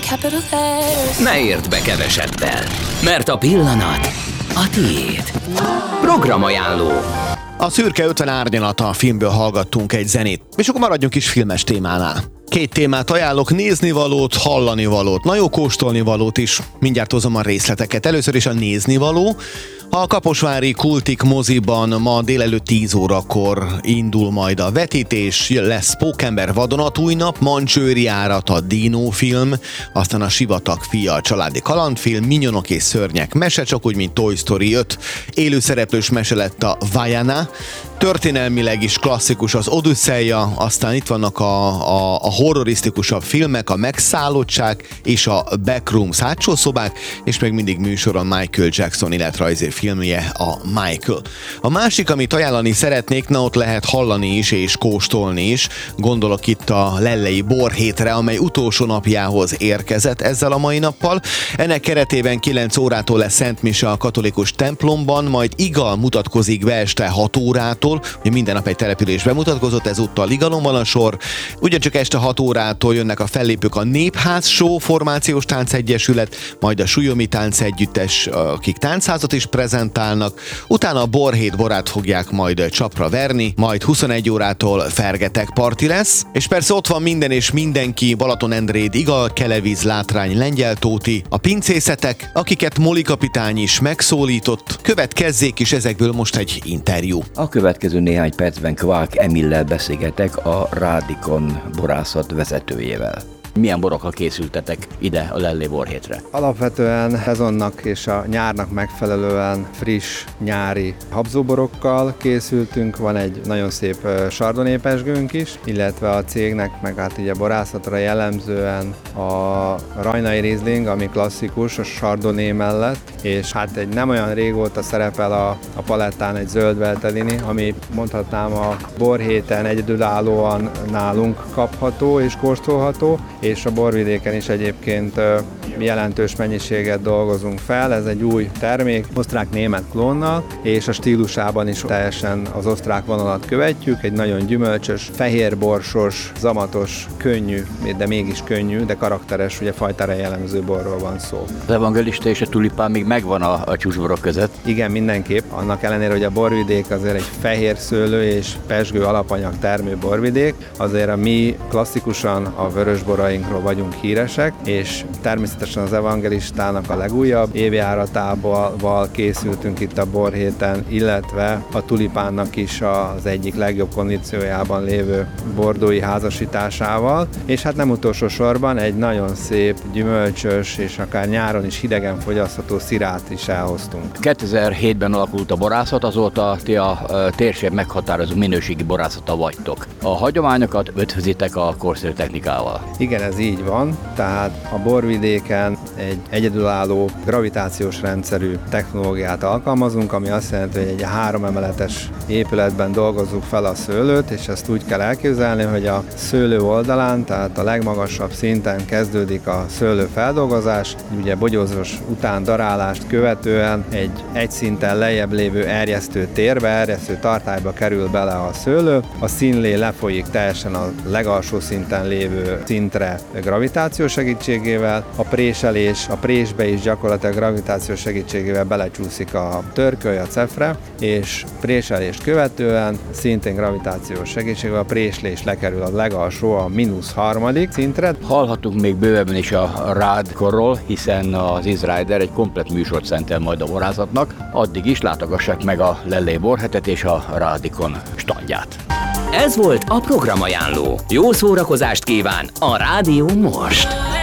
capital letters. Ne érd be kevesebbel, mert a pillanat a tiéd. Programajánló. A Szürke 50 árnyalata filmből hallgattunk egy zenét, és akkor maradjunk is filmes témánál. 2 témát ajánlok, néznivalót, hallanivalót, na jó, kóstolnivalót is. Mindjárt hozom a részleteket. Először is a néznivaló. A Kaposvári Kultik moziban ma délelőtt 10 órakor indul majd a vetítés, lesz Pókember vadonatúj nap, Mancsőri járat a Dino film, aztán a Sivatag fia a családi kalandfilm, Minyonok és szörnyek mese, csak úgy, mint Toy Story 5, élőszereplős mese lett a Vaiana, történelmileg is klasszikus az Odüsszeia, aztán itt vannak a horrorisztikusabb filmek, a Megszállottság és a Backrooms hátsó szobák, és még mindig műsoron Michael Jackson életrajzi filmje, a Michael. A másik, amit ajánlani szeretnék, na ott lehet hallani is és kóstolni is, gondolok itt a Lellei Borhétre, amely utolsó napjához érkezett ezzel a mai nappal. Ennek keretében 9 órától lesz Szent Mise a katolikus templomban, majd Igal mutatkozik be este 6 órától, ugye minden nap egy település bemutatkozott, ezúttal Igalon van a sor. Ugyancsak este 6 órától jönnek a fellépők a Népház Show formációs táncegyesület, majd a Súlyomi táncegyüttes, akik táncházat is prezentálnak, utána a Borhét borát fogják majd csapra verni, majd 21 órától Fergetek parti lesz, és persze ott van minden és mindenki, Balatonendréd, Igal, Kelevíz, Látrány, Lengyeltóti, a pincészetek, akiket Moli kapitány is megszólított, következzék is ezekből most egy interjú. A következő néhány percben Kvák Emillel beszélgetek, a Rádikon borászat vezetőjével. Milyen borokkal készültetek ide a Lellei Borhétre? Alapvetően szezonnak és a nyárnak megfelelően friss nyári habzóborokkal készültünk, van egy nagyon szép chardonnay pezsgőnk is, illetve a cégnek meg hát így a borászatra jellemzően a rajnai riesling, ami klasszikus a chardonnay mellett, és hát egy nem olyan régóta szerepel a palettán egy zöld veltlini, ami mondhatnám a Borhéten egyedülállóan nálunk kapható és kóstolható, és a borvidéken is egyébként jelentős mennyiséget dolgozunk fel. Ez egy új termék, osztrák-német klónnal, és a stílusában is teljesen az osztrák vonalat követjük. Egy nagyon gyümölcsös, fehérborsos, zamatos, könnyű, de mégis könnyű, de karakteres, ugye fajtára jellemző borról van szó. Az evangelista és a tulipán még megvan a csúcsborok között. Igen, mindenképp. Annak ellenére, hogy a borvidék azért egy fehér szőlő és pezsgő alapanyag termő borvidék, azért a mi klasszikusan a vörösborainkról vagyunk híresek, és természetesen az evangelistának a legújabb évjáratával készültünk itt a Borhéten, illetve a tulipánnak is az egyik legjobb kondíciójában lévő bordói házasításával, és hát nem utolsó sorban egy nagyon szép, gyümölcsös és akár nyáron is hidegen fogyasztható szirát is elhoztunk. 2007-ben alakult a borászat, azóta ti a térség meghatározó minőségi borászata vagytok. A hagyományokat ötvözitek a korszerű technikával. Igen, ez így van, tehát a borvidéken egy egyedülálló gravitációs rendszerű technológiát alkalmazunk, ami azt jelenti, hogy egy 3 emeletes épületben dolgozzuk fel a szőlőt, és ezt úgy kell elképzelni, hogy a szőlő oldalán, tehát a legmagasabb szinten kezdődik a szőlő feldolgozás, ugye bogyózás után darálást követően egy szinten lejjebb lévő erjesztő térbe, erjesztő tartályba kerül bele a szőlő, a színlé lefolyik teljesen a legalsó szinten lévő szintre gravitáció segítségével, a préselés, a présbe is gyakorlatilag gravitáció segítségével belecsúszik a törköly, a cefre, és préselést követően szintén gravitációs segítségével a préslés lekerül a legalsó, a -3. szintre. Hallhatunk még bővebben is a Rádkorról, hiszen az Izrider egy komplett műsort szentel majd a borászatnak. Addig is látogassák meg a Lellei Borhetet és a Rádikon standját. Ez volt a programajánló. Jó szórakozást kíván a Rádió most!